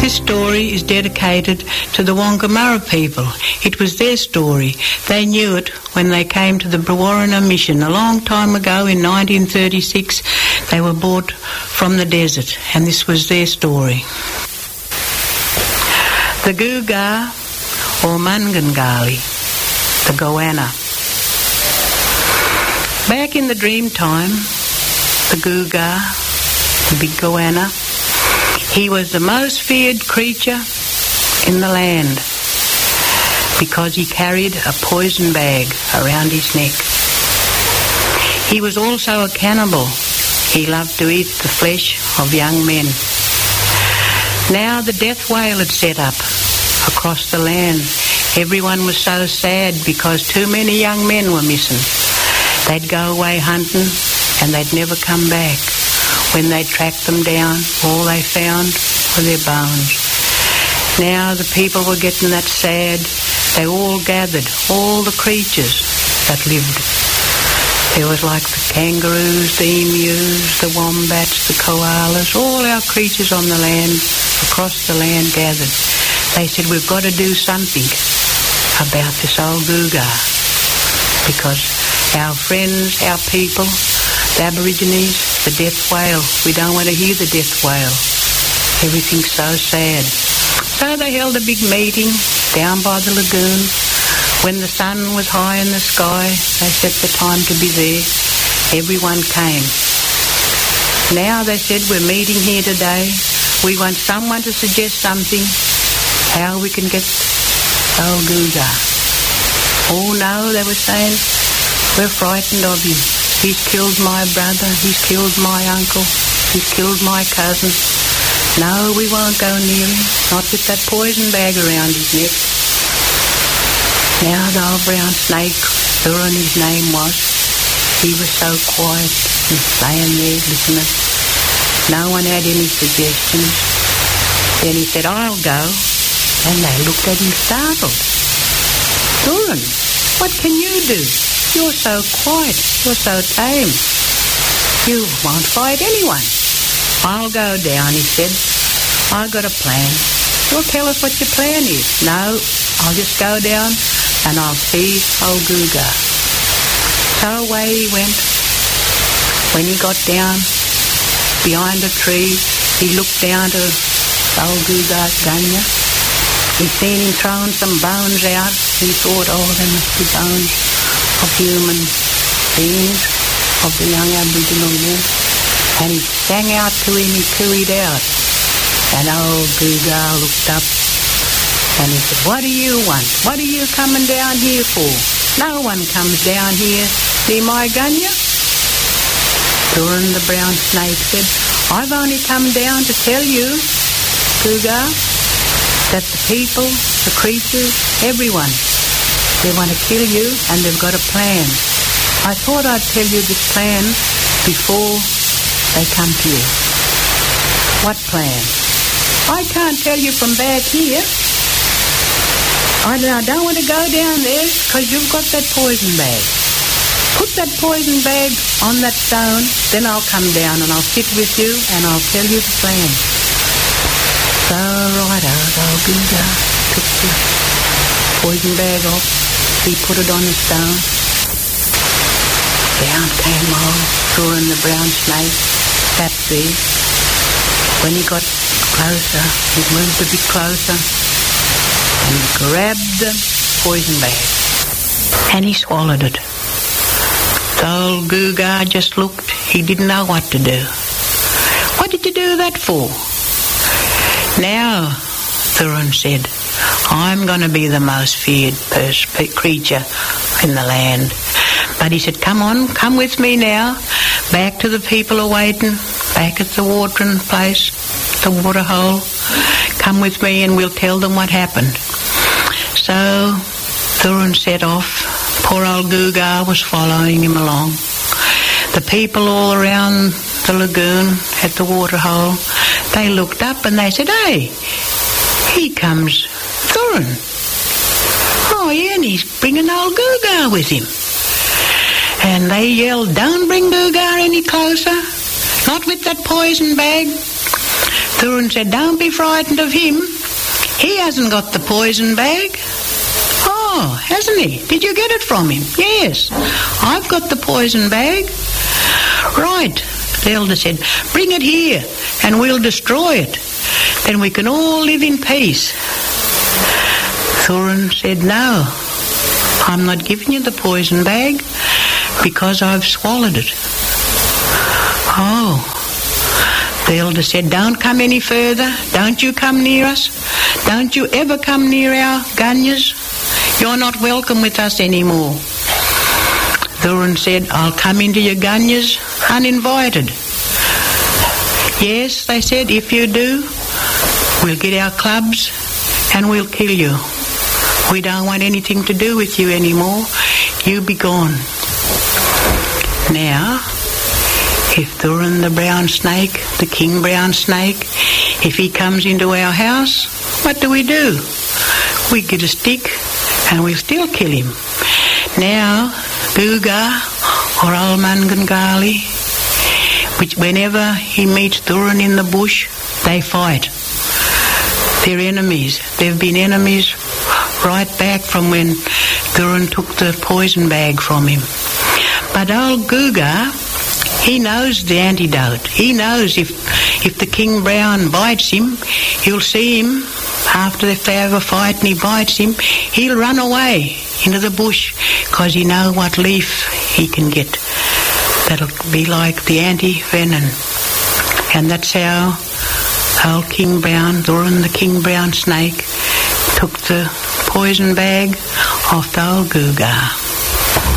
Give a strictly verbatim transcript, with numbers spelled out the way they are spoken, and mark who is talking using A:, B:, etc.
A: This story is dedicated to the Wangaramarra people. It was their story. They knew it when they came to the Brewarrina mission a long time ago in nineteen thirty-six. They were brought from the desert, and this was their story. The Gugar, or Mungangali, the Goanna. Back in the dream time, the Gugar, the big Goanna, he was the most feared creature in the land because he carried a poison bag around his neck. He was also a cannibal. He loved to eat the flesh of young men. Now the death whale had set up across the land. Everyone was so sad because too many young men were missing. They'd go away hunting and they'd never come back. When they tracked them down, all they found were their bones. Now the people were getting that sad. They all gathered, all the creatures that lived. There was like the kangaroos, the emus, the wombats, the koalas, all our creatures on the land, across the land gathered. They said, we've got to do something about this old Gugar because our friends, our people, the Aborigines, the death whale, we don't want to hear the death whale. Everything's so sad. So they held a big meeting down by the lagoon. When the sun was high in the sky, they set the time to be there. Everyone came. Now they said, we're meeting here today. We want someone to suggest something, how we can get old Gugar. Oh no, they were saying, we're frightened of you. He's killed my brother, he's killed my uncle, he's killed my cousin. No, we won't go near him, not with that poison bag around his neck. Now the old brown snake, Thurin his name was, he was so quiet and laying there listening. No one had any suggestions. Then he said, I'll go. And they looked at him startled. Thurin, what can you do? You're so quiet, you're so tame. You won't fight anyone. I'll go down, he said. I've got a plan. You'll tell us what your plan is. No, I'll just go down and I'll see old Gugar. So away he went. When he got down behind a tree, he looked down to old Gugar's gunya. He seen him throwing some bones out. He thought, oh, they must be bones of human beings, of the young Aboriginal men. And he sang out to him, he cooed out. And old Gugar looked up and he said, what do you want? What are you coming down here for? No one comes down here near my gunya. Thurin the brown snake said, I've only come down to tell you, Gugar, that the people, the creatures, everyone, they want to kill you and they've got a plan. I thought I'd tell you this plan before they come to you. What plan? I can't tell you from back here. I don't want to go down there because you've got that poison bag. Put that poison bag on that stone, then I'll come down and I'll sit with you and I'll tell you the plan. So right out, old Gugar took the poison bag off. He put it on the stone. Down came old Thurin the brown snake, sat there. When he got closer, he moved a bit closer and grabbed the poison bag and he swallowed it. The old Gugar just looked. He didn't know what to do. What did you do that for? Now, Thurin said, I'm going to be the most feared pers- creature in the land. But he said, come on, come with me now, back to the people are waiting, back at the watering place, the water hole. Come with me and we'll tell them what happened. So Thurin set off. Poor old Gugar was following him along. The people all around the lagoon at the water hole, they looked up and they said, hey, here comes Thurin. Oh, yeah, and he's bringing old Gugar with him. And they yelled, don't bring Gugar any closer, not with that poison bag. Thurin said, don't be frightened of him. He hasn't got the poison bag. Oh, hasn't he? Did you get it from him? Yes, I've got the poison bag. Right, the elder said, bring it here and we'll destroy it. Then we can all live in peace. Thurin said, no, I'm not giving you the poison bag because I've swallowed it. Oh, the elder said, don't come any further. Don't you come near us. Don't you ever come near our gunyas. You're not welcome with us anymore. Thurin said, I'll come into your gunyas uninvited. Yes, they said, if you do, we'll get our clubs and we'll kill you. We don't want anything to do with you anymore. You be gone. Now, if Thurin the brown snake, the king brown snake, if he comes into our house, what do we do? We get a stick and we'll still kill him. Now, Guga or Almangangali, which whenever he meets Thurin in the bush, they fight. They're enemies. They've been enemies right back from when Thurin took the poison bag from him. But old Guga, he knows the antidote. He knows if if the King Brown bites him, you'll see him, after if they have a fight and he bites him, he'll run away into the bush because he knows what leaf he can get. That'll be like the anti-venom. And that's how old King Brown, Thurin the King Brown snake, took the poison bag off the old Guga.